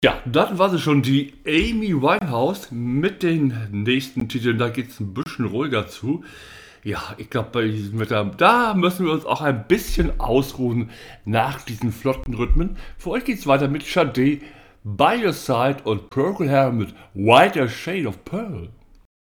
Ja, dann war sie schon, die Amy Winehouse mit den nächsten Titeln. Da geht es ein bisschen ruhiger zu. Ja, ich glaube, bei diesem Wetter, da müssen wir uns auch ein bisschen ausruhen nach diesen flotten Rhythmen. Für euch geht es weiter mit Sade, By Your Side und Procol Harum mit Whiter Shade of Pearl.